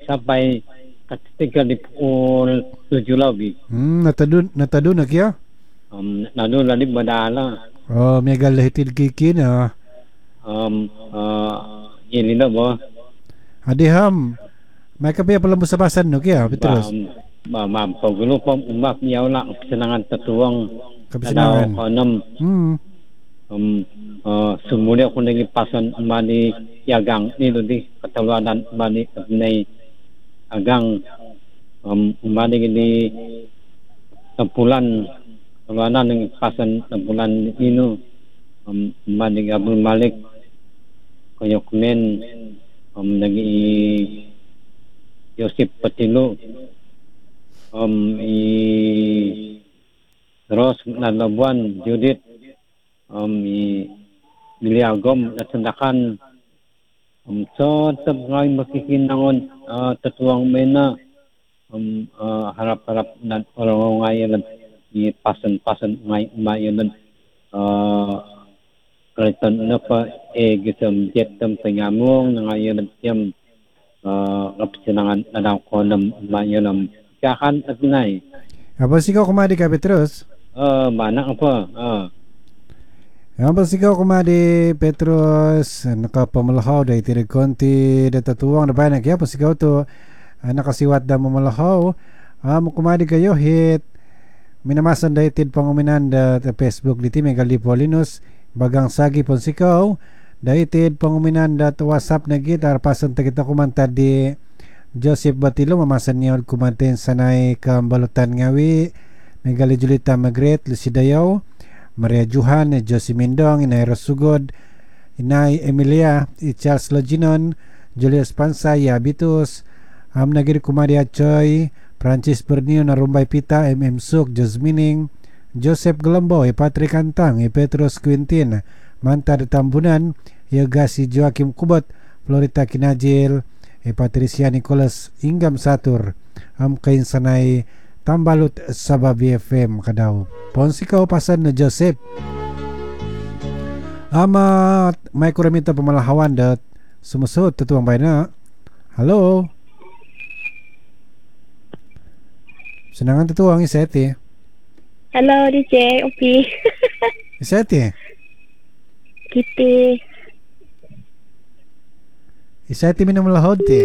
sampai ketika di pukul 7 lagi. Natadun na kya? Nado lagi badala. Oh, megal hitid kikin Ini na ba? Adiham. May kapaya pala mo sa basan no kya, Petros? Pagulo pa umak niyaw lang kesenangan tetuang Kapisinangan. ko nam sumuli ako naging pasan mani yagang nilo di katawanan mani nay agang mani gini tampulan tawanan ng pasan tampulan nino mani Abdul Malik kayo kumen nagi Yosip Patilo Ros Nalabuan Judith Miliagom at Sandakan so ngay makikinangon tatuang mena harap-harap na orang ngayon i pasan-pasan ngayon kalitan na pa gisam jetam pengamung ngayon tiam kapisinangan na daw ko ng ngayon kahan at nay. Apa sikaw kumadi ka, Petros? Mana apa? Apa sikaw kumadi, Petros? Nakapamalahaw da itirig konti da tatuwang na bayan kaya pa sikaw to nakasiwat da mamalahaw. Kumadi kayo hit minamasan da itid panguminan da Facebook diti Megali Polinos bagang sagi pon sikaw da itid panguminan da WhatsApp na gitar pasan ta kita kumanta di Joseph Batilo mamasan niya kumantin sanay kambalutan ngawi Megali Julita Magret Lucidayaw Maria Juhan Josie Mindong Inay Rosugod Inay Emilia Charles Loginon Julius Pansay Yabitus Nagiri Kumadia Choy Francis Bernio Narumbay Pita Suk Josmining Joseph Glombo Patrick Antang Petros Quintin Manta de Tambunan Yagasi Joakim Kubot Florita Kinajil Patricia Nicholas Inggam Satur kain sanay tambalut sa Babi FM kadaw ponsikaw pasan na Joseph may kuramita pamalahawan dat sumusod tutuang bay na halo senangan tutuang iseti halo DJ Opi iseti Kiti iseti minamulahod ti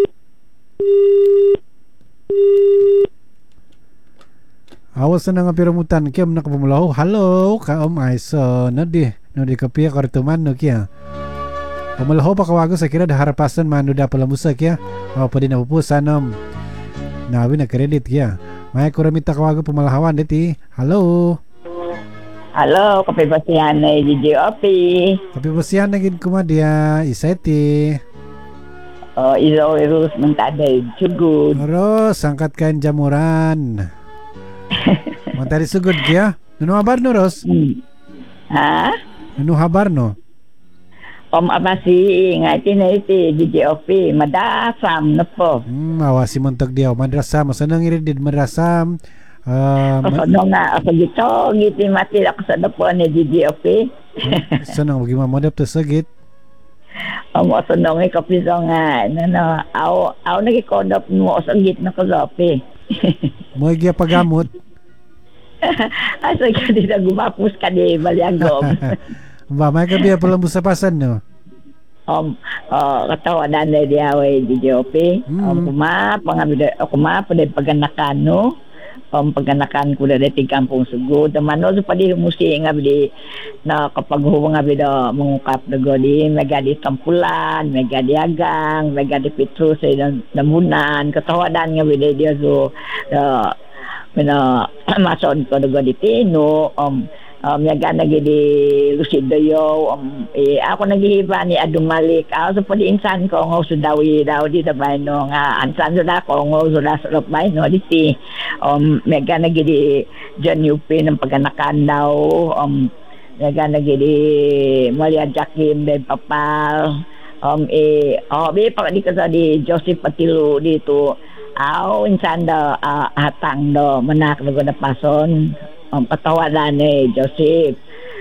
awas na nga piramutan kiyam nakapamulaho halo kaom ay so nadi kapia kartuman no kya pamulaho pa kawago sa kira da harapasan mano da palamusa kya pa din napupusanom nawi na credit kya may kuramita kawago pamalahawan diti halo kapibasihan na DJ Opi kapibasihan na gid kumadya iseti Izo Rus mentaday sugod. Ros angkat kan jamuran. Mantari sugod kya? Nuno habar no Ros? Ha? Nuno habar no? Amasi ngati na iti DJ Opi madasam na po. Awasi montag diaw madrasam sanang iridid madrasam. Ano nga ako dito ngiti mati ako sa dapo ni DJ Opi. Sanang wagi mamadap to sagit. Mo sa nong kapisongan aw nagikodop mo sa gitna ko lope mo igya pagamot asa ka di na gumapos ka di balyagom ba may kabiya pala mo sa pasan no katawanan na diaway di Jope kuma pwede paganakan no paganakan ko na dating kampong sugod naman no so pwede musi nga bili na kapag huwag nga bili mungkap na godi megadi tampulan megadi agang megadi Petrus namunan katawanan nga bili diya so masod ko na godi tino yaga nagidi Lucidayo ako nagihiba ni Adumalik ako sa pwede insan ko nga sudawi daw di sabay no nga ansan suda ko nga suda sarap bay no di si yaga nagidi John Yupi ng paganakan daw yaga nagidi Maria Jakim Ben Papal bi pa di ka di Joseph Patilo dito insan daw hatang daw manak na pason patawanan ni Joseph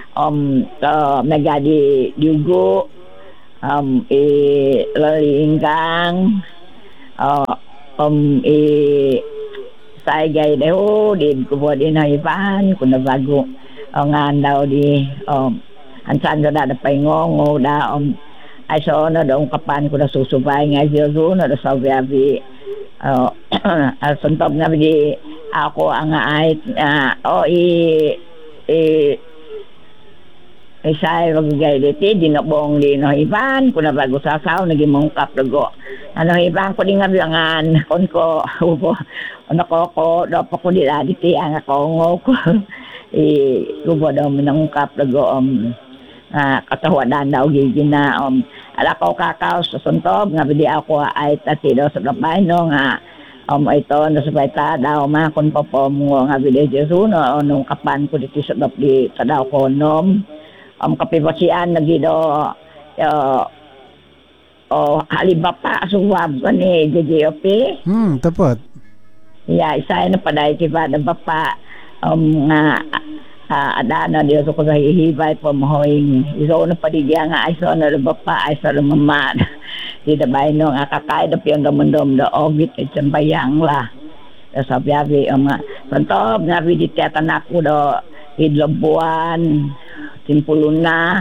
megadi Dugo lalinggang Saya gay daw din ko po din haiban kung na bago nga daw di ansan daw da paingongo da ay so na daw kapan ko na susubay nga Jesu na da sabi suntob nga di ako ang ay saya magigay dito dinabong din haiban kung na bago sasaw naging mungkap dago haiban ko din nga bilangan kon ko upo ko daw pa ko nila dito ang ako ko upo daw minangkap dago katawadan daw gigin na ala ko kakao sa suntob nga bidi ako ay tati daw sa labay no nga ito na sa baita daw makon pa po mo nga bidi Jesu no nung kapan ko dito sa di daw ko nom kapibasian nagido halibapa suwab ko ni JJOP Tapat isa na paday kiba na bapa nga adana diyo so ko sa hihibay po mahoing iso na padigya nga iso na bapa iso na mama di da bay no nga kakay da piyon damondom da ogit at bayang la sa biyabi nga santob nga vidit tanak ko do idlabuan Timpuluna,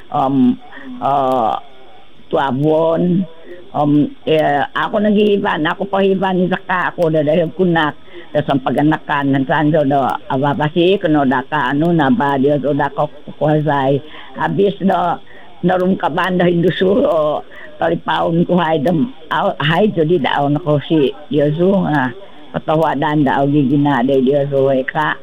Tuabon, ako naghihiban, ako pahiban saka ako dahil kunak sa paganakan ng sanjo do ababasi kuno daka na ba Dios o daka kuhasay abis do narum kaban do indusuro talipaon ko hay jodi daw nako si Dios nga patawadan daw gigina de Dios ka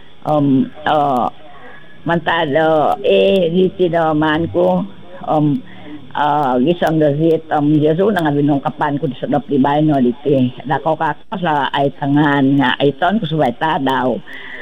mantado dito naman ko gisang dazit Jesu nga binungkapan ko sa daplibay no dito dako ka sa ay tangan nga iton ko suwata daw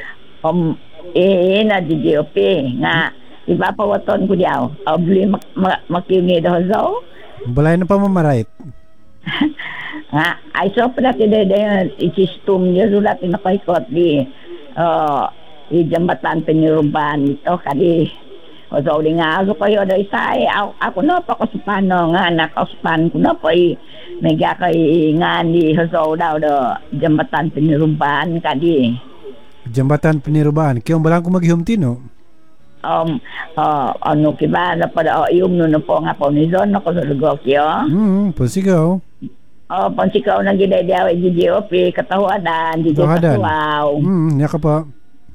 na DJOP nga iba pa waton ko diaw obli makini daw zo balay na pa mamarait nga ay so pala de isistum Jesu dati nakaikot di jambatan penyeruban ito kali o so nga ako kayo do isay ako na pa ko sa pano nga nakaspan ko na pa mega kay nga ni so daw do jambatan penyeruban kadi jambatan penyeruban kaya balang ko maghihumtino ano kiba na pa yung no po nga po ni Zon ako sa lugar kyo pasigaw pansikaw na gina diaw DJOP katawadan DJ katawaw niya ka pa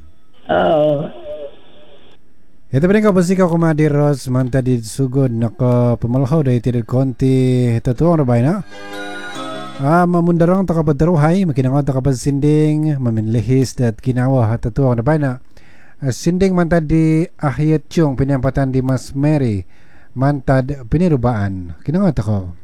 ito pa rin ka pasikaw kumadi Ros manta di sugod naka pamalhaw dahi tidad konti tatuang rabay na mamundarang takapadaruhay makinangod takapasinding maminlihis dat kinawa tatuang rabay na sinding mantad di ahiyat yung pinampatan di Mas Mary mantad pinirubaan kinangod ako